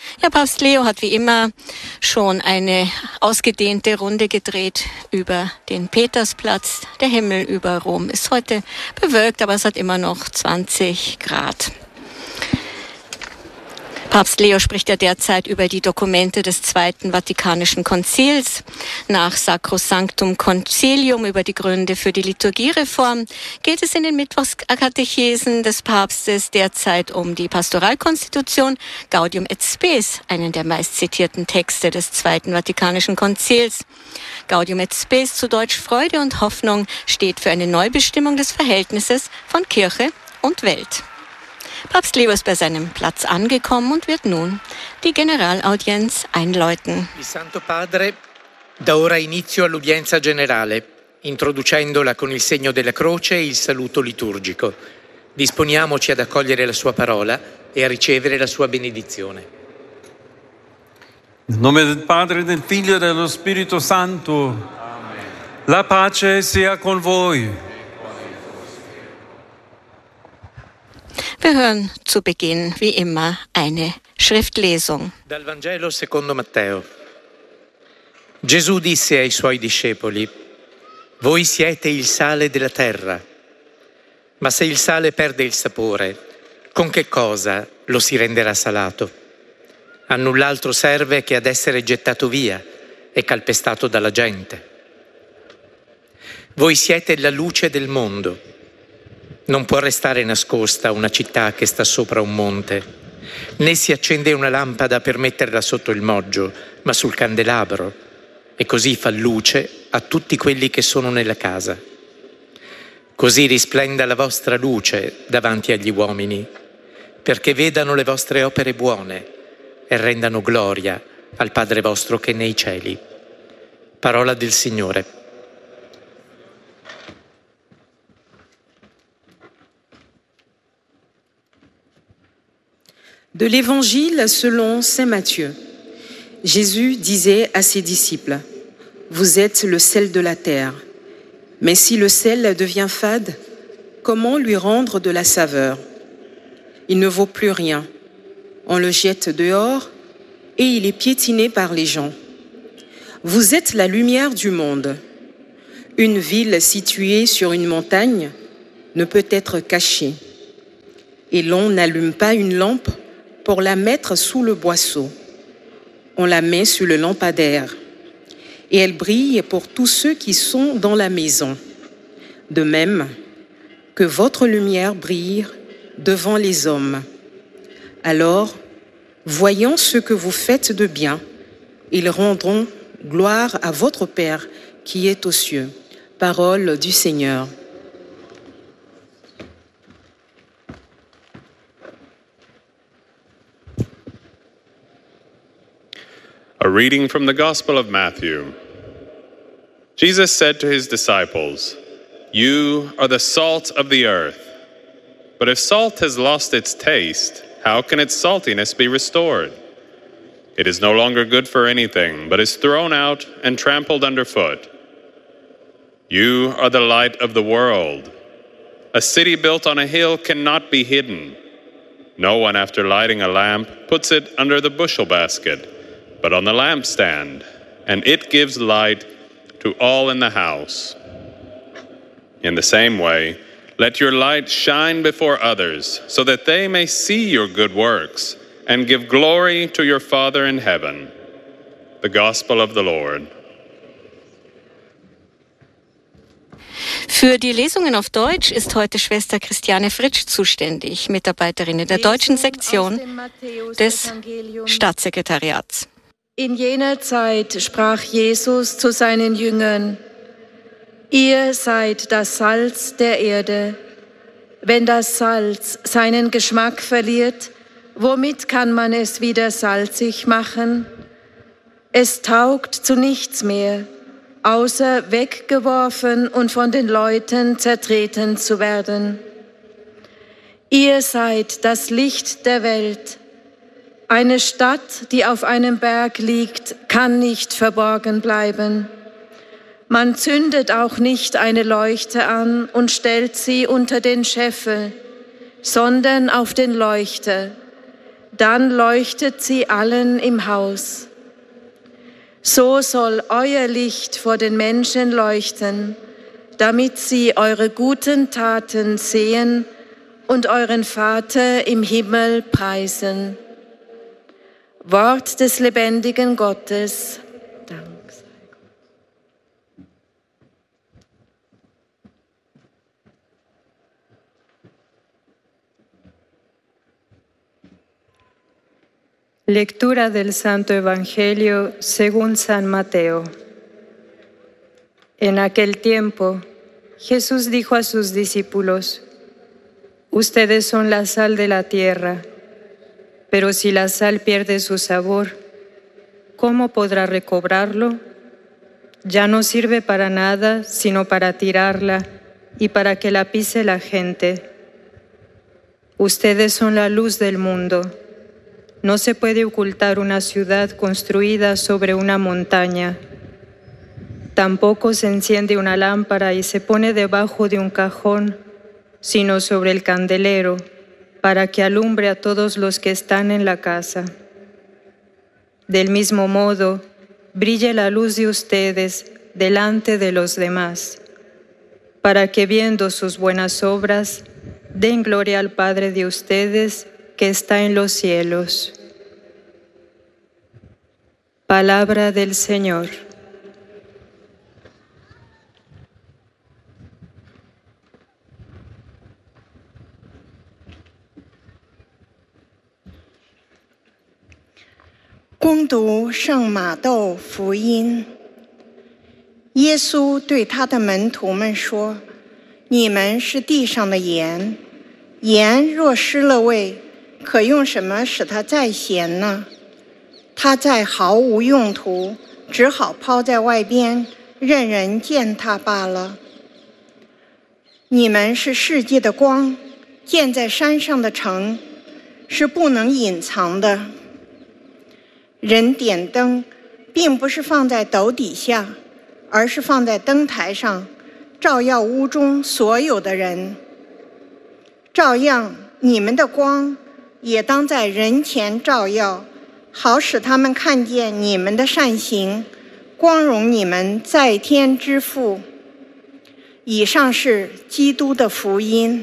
Ja, Papst Leo hat wie immer schon eine ausgedehnte Runde gedreht über den Petersplatz. Der Himmel über Rom ist heute bewölkt, aber es hat immer noch 20 Grad. Papst Leo spricht ja derzeit über die Dokumente des Zweiten Vatikanischen Konzils. Nach Sacrosanctum Concilium über die Gründe für die Liturgiereform geht es in den Mittwochskatechesen des Papstes derzeit um die Pastoralkonstitution Gaudium et Spes, einen der meistzitierten Texte des Zweiten Vatikanischen Konzils. Gaudium et Spes, zu Deutsch Freude und Hoffnung, steht für eine Neubestimmung des Verhältnisses von Kirche und Welt. Papst Leo ist bei seinem Platz angekommen und wird nun die Generalaudienz einläuten. Il Santo Padre dà ora inizio all'udienza generale, introducendola con il segno della croce e il saluto liturgico. Disponiamoci ad accogliere la sua parola e a ricevere la sua benedizione. In nome del Padre, del Figlio e dello Spirito Santo. Amen. La pace sia con voi. Wir hören zu Beginn, wie immer, eine Schriftlesung. Dal Vangelo secondo Matteo. Gesù disse ai suoi discepoli: Voi siete il sale della terra. Ma se il sale perde il sapore, con che cosa lo si renderà salato? A null'altro serve che ad essere gettato via e calpestato dalla gente. Voi siete la luce del mondo. Non può restare nascosta una città che sta sopra un monte, né si accende una lampada per metterla sotto il moggio, ma sul candelabro, e così fa luce a tutti quelli che sono nella casa. Così risplenda la vostra luce davanti agli uomini, perché vedano le vostre opere buone e rendano gloria al Padre vostro che è nei cieli. Parola del Signore. De l'Évangile selon saint Matthieu. Jésus disait à ses disciples: Vous êtes le sel de la terre. Mais si le sel devient fade, comment lui rendre de la saveur? Il ne vaut plus rien. On le jette dehors et il est piétiné par les gens. Vous êtes la lumière du monde. Une ville située sur une montagne ne peut être cachée. Et l'on n'allume pas une lampe pour la mettre sous le boisseau. On la met sur le lampadaire et elle brille pour tous ceux qui sont dans la maison. De même que votre lumière brille devant les hommes. Alors, voyant ce que vous faites de bien, ils rendront gloire à votre Père qui est aux cieux. Parole du Seigneur. A reading from the Gospel of Matthew. Jesus said to his disciples, You are the salt of the earth. But if salt has lost its taste, how can its saltiness be restored? It is no longer good for anything, but is thrown out and trampled underfoot. You are the light of the world. A city built on a hill cannot be hidden. No one, after lighting a lamp, puts it under the bushel basket, but on the lampstand, and it gives light to all in the house. In the same way, let your light shine before others, so that they may see your good works and give glory to your Father in heaven. The Gospel of the Lord. Für die Lesungen auf Deutsch ist heute Schwester Christiane Fritsch zuständig, Mitarbeiterin in der deutschen Sektion des Staatssekretariats. In jener Zeit sprach Jesus zu seinen Jüngern: Ihr seid das Salz der Erde. Wenn das Salz seinen Geschmack verliert, womit kann man es wieder salzig machen? Es taugt zu nichts mehr, außer weggeworfen und von den Leuten zertreten zu werden. Ihr seid das Licht der Welt. Eine Stadt, die auf einem Berg liegt, kann nicht verborgen bleiben. Man zündet auch nicht eine Leuchte an und stellt sie unter den Scheffel, sondern auf den Leuchter, dann leuchtet sie allen im Haus. So soll euer Licht vor den Menschen leuchten, damit sie eure guten Taten sehen und euren Vater im Himmel preisen. Wort des lebendigen Gottes. Dank sei Gott. Lectura del Santo Evangelio según San Mateo. En aquel tiempo, Jesús dijo a sus discípulos: Ustedes son la sal de la tierra, pero si la sal pierde su sabor, ¿cómo podrá recobrarlo? Ya no sirve para nada sino para tirarla y para que la pise la gente. Ustedes son la luz del mundo. No se puede ocultar una ciudad construida sobre una montaña. Tampoco se enciende una lámpara y se pone debajo de un cajón, sino sobre el candelero, para que alumbre a todos los que están en la casa. Del mismo modo, brille la luz de ustedes delante de los demás, para que viendo sus buenas obras, den gloria al Padre de ustedes que está en los cielos. Palabra del Señor. 恭读圣马窦福音。耶稣对他的门徒们说：“你们是地上的盐，盐若失了味，可用什么使它再咸呢？它再毫无用途，只好抛在外边，任人践踏罢了。你们是世界的光，建在山上的城，是不能隐藏的。人点灯，并不是放在斗底下，而是放在灯台上，照耀屋中所有的人。照样，你们的光也当在人前照耀，好使他们看见你们的善行，光荣你们在天之父。”以上是基督的福音。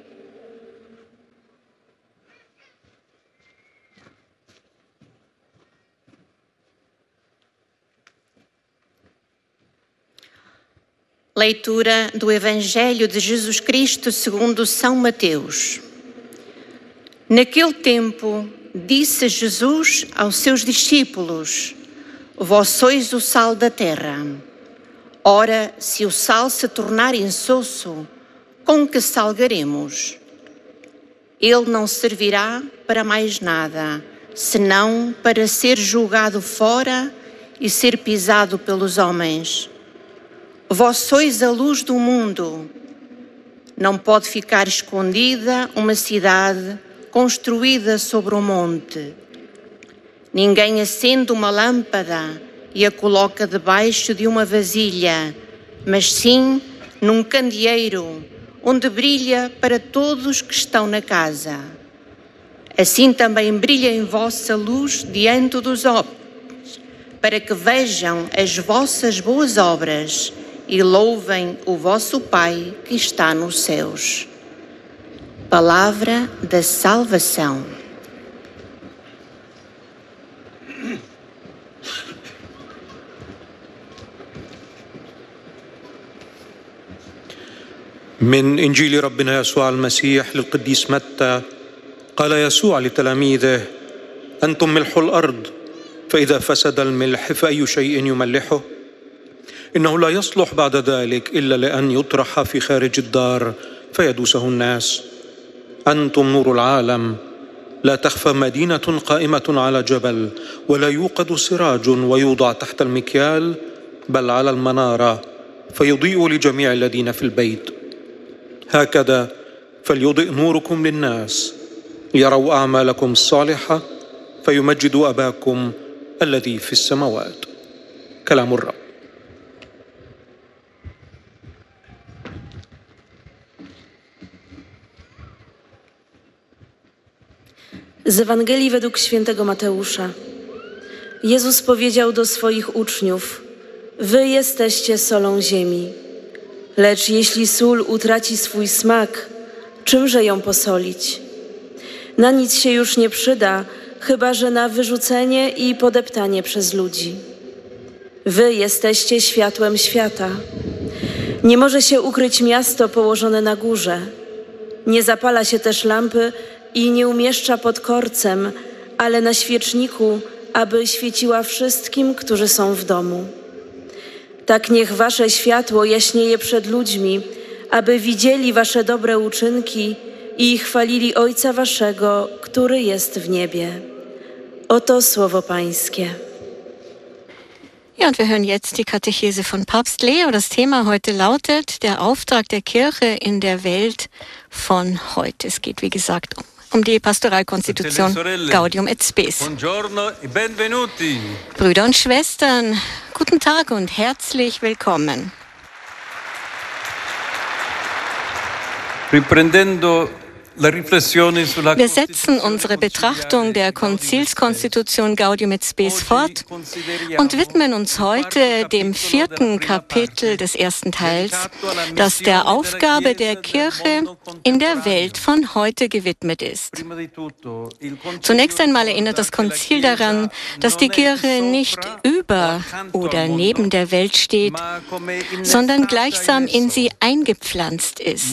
Leitura do Evangelho de Jesus Cristo segundo São Mateus. Naquele tempo, disse Jesus aos seus discípulos: Vós sois o sal da terra. Ora, se o sal se tornar insosso, com que salgaremos? Ele não servirá para mais nada, senão para ser jogado fora e ser pisado pelos homens. Vós sois a luz do mundo. Não pode ficar escondida uma cidade construída sobre um monte. Ninguém acende uma lâmpada e a coloca debaixo de uma vasilha, mas sim num candeeiro, onde brilha para todos que estão na casa. Assim também brilha em vossa luz diante dos homens, para que vejam as vossas boas obras e louvem o vosso Pai que está nos céus. Palavra da salvação. من إنجيل ربنا يسوع المسيح للقديس متى. قال يسوع لتلاميذه: أنتم ملح الأرض، فإذا فسد الملح فأي شيء يملحه؟ إنه لا يصلح بعد ذلك إلا لأن يطرح في خارج الدار فيدوسه الناس. أنتم نور العالم. لا تخفى مدينة قائمة على جبل، ولا يوقد سراج ويوضع تحت المكيال، بل على المنارة، فيضيء لجميع الذين في البيت. هكذا فليضئ نوركم للناس، ليروا أعمالكم الصالحة، فيمجدوا أباكم الذي في السماوات. كلام الرب. Z Ewangelii według świętego Mateusza. Jezus powiedział do swoich uczniów: Wy jesteście solą ziemi. Lecz jeśli sól utraci swój smak, czymże ją posolić? Na nic się już nie przyda, chyba że na wyrzucenie i podeptanie przez ludzi. Wy jesteście światłem świata. Nie może się ukryć miasto położone na górze. Nie zapala się też lampy i nie umieszcza pod korcem, ale na świeczniku, aby świeciła wszystkim, którzy są w domu. Tak niech wasze światło jaśnieje przed ludźmi, aby widzieli wasze dobre uczynki i chwalili Ojca waszego, który jest w niebie. Oto słowo Pańskie. Ja, und wir hören jetzt die Katechese von Papst Leo. Das Thema heute lautet der Auftrag der Kirche in der Welt von heute. Es geht, wie gesagt, um die Pastoralkonstitution Gaudium et Spes. Buongiorno e benvenuti. Brüder und Schwestern, guten Tag und herzlich willkommen. Riprendendo la riflessione sulla Wir setzen unsere Betrachtung der Konzilskonstitution Gaudium et Spes fort und widmen uns heute dem 4. Kapitel des ersten Teils, das der Aufgabe der Kirche in der Welt von heute gewidmet ist. Zunächst einmal erinnert das Konzil daran, dass die Kirche nicht über oder neben der Welt steht, sondern gleichsam in sie eingepflanzt ist,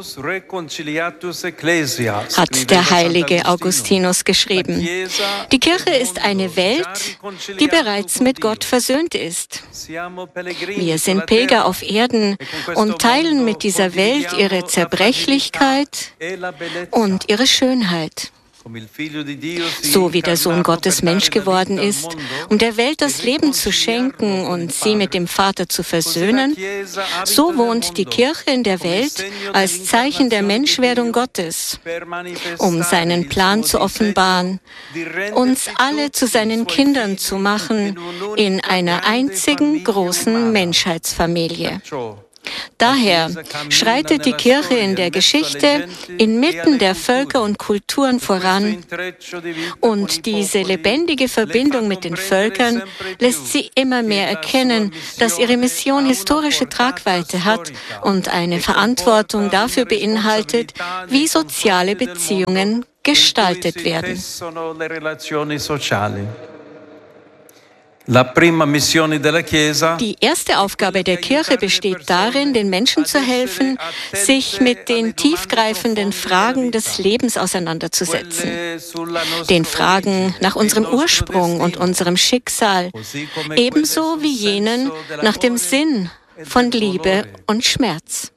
hat der heilige Augustinus geschrieben. Die Kirche ist eine Welt, die bereits mit Gott versöhnt ist. Wir sind Pilger auf Erden und teilen mit dieser Welt ihre Zerbrechlichkeit und ihre Schönheit. So wie der Sohn Gottes Mensch geworden ist, um der Welt das Leben zu schenken und sie mit dem Vater zu versöhnen, so wohnt die Kirche in der Welt als Zeichen der Menschwerdung Gottes, um seinen Plan zu offenbaren, uns alle zu seinen Kindern zu machen in einer einzigen großen Menschheitsfamilie. Daher schreitet die Kirche in der Geschichte inmitten der Völker und Kulturen voran und diese lebendige Verbindung mit den Völkern lässt sie immer mehr erkennen, dass ihre Mission historische Tragweite hat und eine Verantwortung dafür beinhaltet, wie soziale Beziehungen gestaltet werden. Die erste Aufgabe der Kirche besteht darin, den Menschen zu helfen, sich mit den tiefgreifenden Fragen des Lebens auseinanderzusetzen. Den Fragen nach unserem Ursprung und unserem Schicksal, ebenso wie jenen nach dem Sinn von Liebe und Schmerz.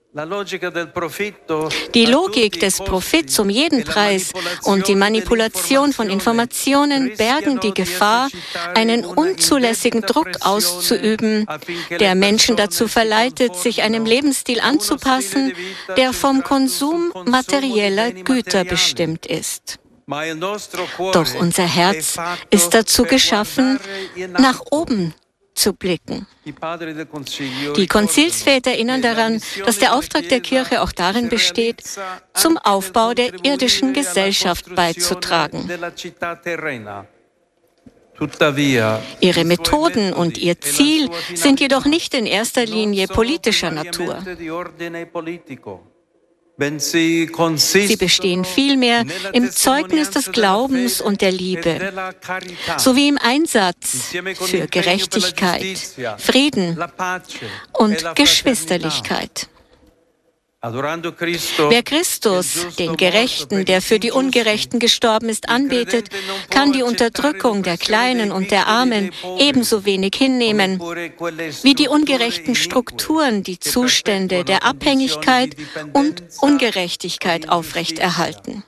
Die Logik des Profits um jeden Preis und die Manipulation von Informationen bergen die Gefahr, einen unzulässigen Druck auszuüben, der Menschen dazu verleitet, sich einem Lebensstil anzupassen, der vom Konsum materieller Güter bestimmt ist. Doch unser Herz ist dazu geschaffen, nach oben zu blicken. Die Konzilsväter erinnern daran, dass der Auftrag der Kirche auch darin besteht, zum Aufbau der irdischen Gesellschaft beizutragen. Ihre Methoden und ihr Ziel sind jedoch nicht in erster Linie politischer Natur. Sie bestehen vielmehr im Zeugnis des Glaubens und der Liebe, sowie im Einsatz für Gerechtigkeit, Frieden und Geschwisterlichkeit. Wer Christus, den Gerechten, der für die Ungerechten gestorben ist, anbetet, kann die Unterdrückung der Kleinen und der Armen ebenso wenig hinnehmen, wie die ungerechten Strukturen die Zustände der Abhängigkeit und Ungerechtigkeit aufrechterhalten.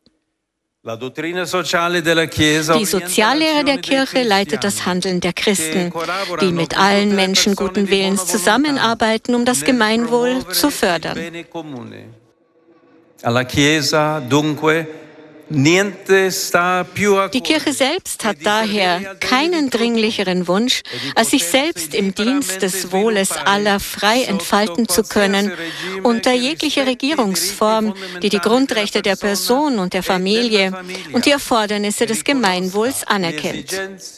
Die Soziallehre der Kirche leitet das Handeln der Christen, die mit allen Menschen guten Willens zusammenarbeiten, um das Gemeinwohl zu fördern. Die Kirche selbst hat daher keinen dringlicheren Wunsch, als sich selbst im Dienst des Wohles aller frei entfalten zu können, unter jeglicher Regierungsform, die die Grundrechte der Person und der Familie und die Erfordernisse des Gemeinwohls anerkennt.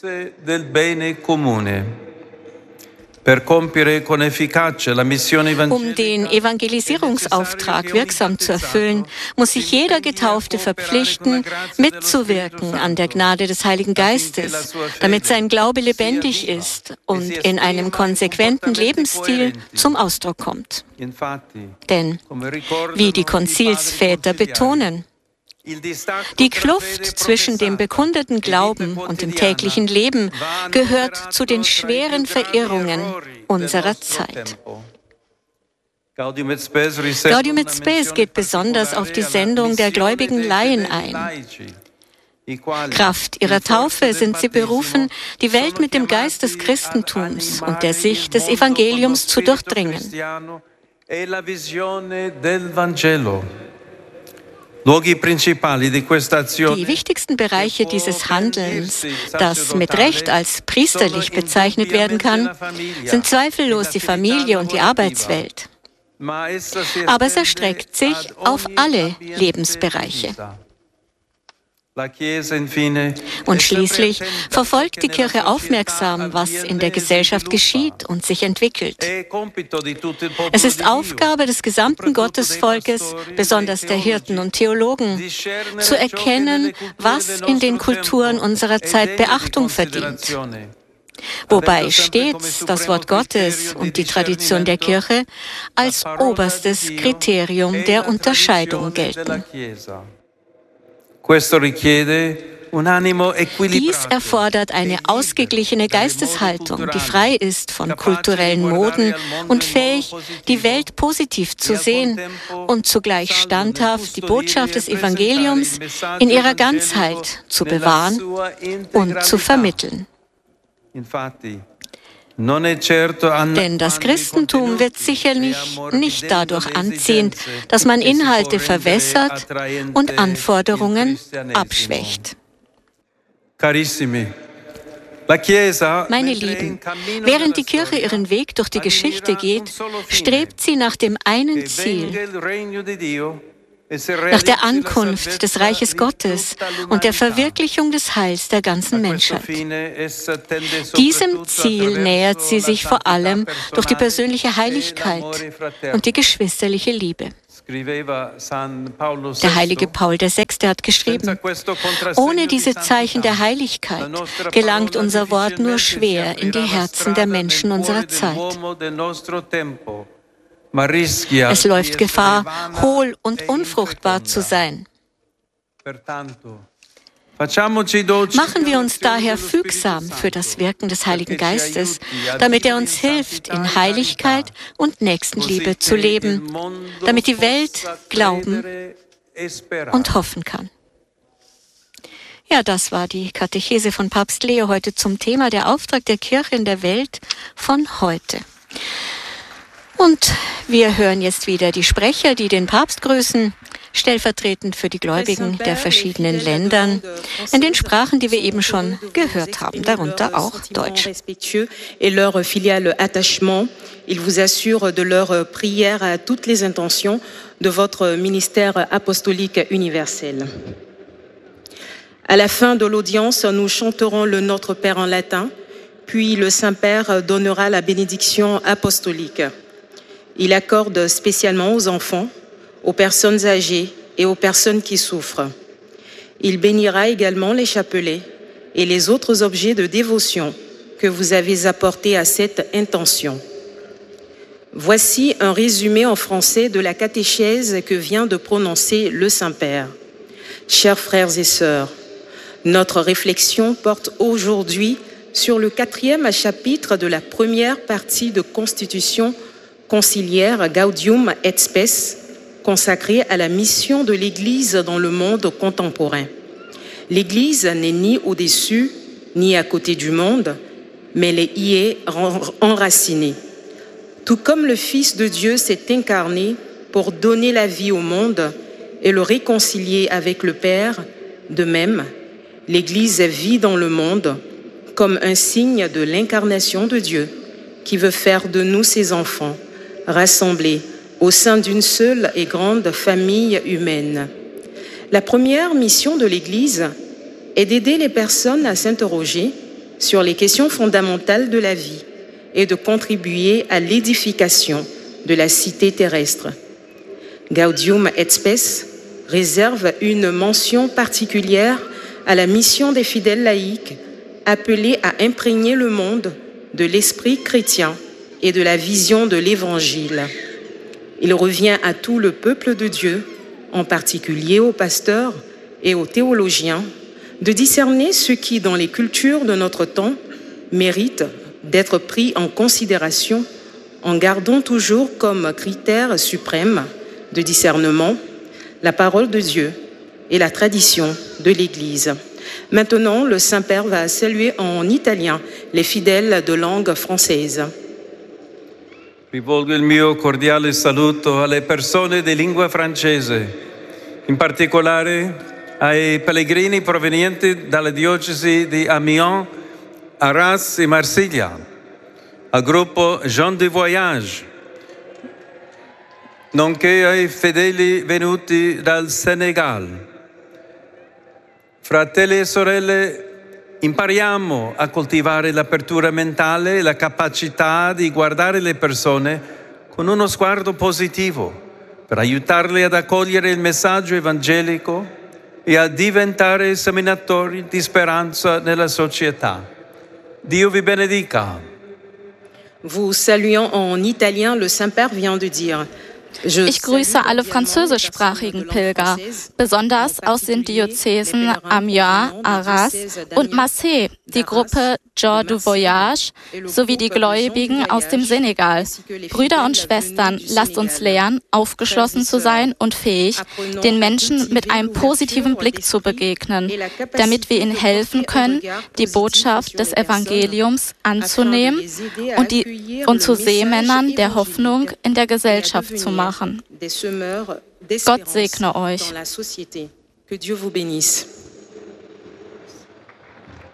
Um den Evangelisierungsauftrag wirksam zu erfüllen, muss sich jeder Getaufte verpflichten, mitzuwirken an der Gnade des Heiligen Geistes, damit sein Glaube lebendig ist und in einem konsequenten Lebensstil zum Ausdruck kommt. Denn, wie die Konzilsväter betonen, die Kluft zwischen dem bekundeten Glauben und dem täglichen Leben gehört zu den schweren Verirrungen unserer Zeit. Gaudium et Spes geht besonders auf die Sendung der gläubigen Laien ein. Kraft ihrer Taufe sind sie berufen, die Welt mit dem Geist des Christentums und der Sicht des Evangeliums zu durchdringen. Die wichtigsten Bereiche dieses Handelns, das mit Recht als priesterlich bezeichnet werden kann, sind zweifellos die Familie und die Arbeitswelt. Aber es erstreckt sich auf alle Lebensbereiche. Und schließlich verfolgt die Kirche aufmerksam, was in der Gesellschaft geschieht und sich entwickelt. Es ist Aufgabe des gesamten Gottesvolkes, besonders der Hirten und Theologen, zu erkennen, was in den Kulturen unserer Zeit Beachtung verdient. Wobei stets das Wort Gottes und die Tradition der Kirche als oberstes Kriterium der Unterscheidung gelten. Dies erfordert eine ausgeglichene Geisteshaltung, die frei ist von kulturellen Moden und fähig, die Welt positiv zu sehen und zugleich standhaft die Botschaft des Evangeliums in ihrer Ganzheit zu bewahren und zu vermitteln. Denn das Christentum wird sicherlich nicht dadurch anziehend, dass man Inhalte verwässert und Anforderungen abschwächt. Meine Lieben, während die Kirche ihren Weg durch die Geschichte geht, strebt sie nach dem einen Ziel, nach der Ankunft des Reiches Gottes und der Verwirklichung des Heils der ganzen Menschheit. Diesem Ziel nähert sie sich vor allem durch die persönliche Heiligkeit und die geschwisterliche Liebe. Der heilige Paul VI. Hat geschrieben: Ohne diese Zeichen der Heiligkeit gelangt unser Wort nur schwer in die Herzen der Menschen unserer Zeit. Es läuft Gefahr, hohl und unfruchtbar zu sein. Machen wir uns daher fügsam für das Wirken des Heiligen Geistes, damit er uns hilft, in Heiligkeit und Nächstenliebe zu leben, damit die Welt glauben und hoffen kann. Ja, das war die Katechese von Papst Leo heute zum Thema der Auftrag der Kirche in der Welt von heute. Und wir hören jetzt wieder die Sprecher, die den Papst grüßen, stellvertretend für die Gläubigen der verschiedenen Ländern, in den Sprachen, die wir eben schon gehört haben, darunter auch Deutsch. Et leur filial attachement, il vous assure de leur prière à toutes les intentions de votre ministère apostolique universel. À la fin de l'audience, nous chanterons le Notre Père en latin, puis le Saint-Père donnera la bénédiction apostolique. Il accorde spécialement aux enfants, aux personnes âgées et aux personnes qui souffrent. Il bénira également les chapelets et les autres objets de dévotion que vous avez apportés à cette intention. Voici un résumé en français de la catéchèse que vient de prononcer le Saint-Père. Chers frères et sœurs, notre réflexion porte aujourd'hui sur le 4e chapitre de la première partie de Constitution conciliaire Gaudium et Spes, consacrée à la mission de l'Église dans le monde contemporain. L'Église n'est ni au-dessus, ni à côté du monde, mais elle y est enracinée. Tout comme le Fils de Dieu s'est incarné pour donner la vie au monde et le réconcilier avec le Père, De même, l'Église vit dans le monde comme un signe de l'incarnation de Dieu qui veut faire de nous ses enfants, rassemblés au sein d'une seule et grande famille humaine. La première mission de l'Église est d'aider les personnes à s'interroger sur les questions fondamentales de la vie et de contribuer à l'édification de la cité terrestre. Gaudium et Spes réserve une mention particulière à la mission des fidèles laïcs appelés à imprégner le monde de l'esprit chrétien et de la vision de l'Évangile. Il revient à tout le peuple de Dieu, en particulier aux pasteurs et aux théologiens, de discerner ce qui, dans les cultures de notre temps, mérite d'être pris en considération en gardant toujours comme critère suprême de discernement la parole de Dieu et la tradition de l'Église. Maintenant, le Saint-Père va saluer en italien les fidèles de langue française. Rivolgo il mio cordiale saluto alle persone di lingua francese, in particolare ai pellegrini provenienti dalle diocesi di Amiens, Arras e Marsiglia, al gruppo Gens du Voyage, nonché ai fedeli venuti dal Senegal. Fratelli e sorelle, impariamo a coltivare l'apertura mentale e la capacità di guardare le persone con uno sguardo positivo per aiutarle ad accogliere il messaggio evangelico e a diventare seminatori di speranza nella società. Dio vi benedica. Vous saluant en italien, le Saint-Père vient de dire: Ich grüße alle französischsprachigen Pilger, besonders aus den Diözesen Amiens, Arras und Marseille, die Gruppe Gens du Voyage sowie die Gläubigen aus dem Senegal. Brüder und Schwestern, lasst uns lernen, aufgeschlossen zu sein und fähig, den Menschen mit einem positiven Blick zu begegnen, damit wir ihnen helfen können, die Botschaft des Evangeliums anzunehmen und zu Seemännern der Hoffnung in der Gesellschaft zu machen. Gott segne euch. Que Dieu vous bénisse.